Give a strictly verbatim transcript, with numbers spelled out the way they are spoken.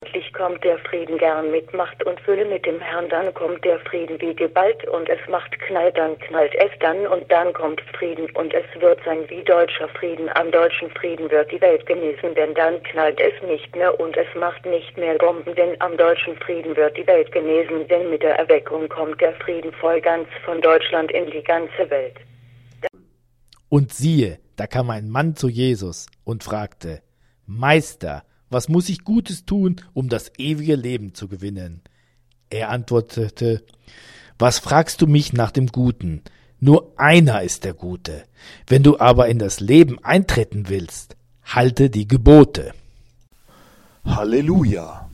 endlich kommt der Frieden gern mit Macht und Fülle mit dem Herrn, dann kommt der Frieden wie geballt und es macht Knall, dann knallt es dann und dann kommt Frieden und es wird sein wie deutscher Frieden, am deutschen Frieden wird die Welt genesen, denn dann knallt es nicht mehr und es macht nicht mehr Bomben, denn am deutschen Frieden wird die Welt genesen, denn mit der Erweckung kommt der Frieden voll ganz von Deutschland in die ganze Welt. Und siehe, da kam ein Mann zu Jesus und fragte: Meister, was muss ich Gutes tun, um das ewige Leben zu gewinnen? Er antwortete: Was fragst du mich nach dem Guten? Nur einer ist der Gute. Wenn du aber in das Leben eintreten willst, halte die Gebote. Halleluja!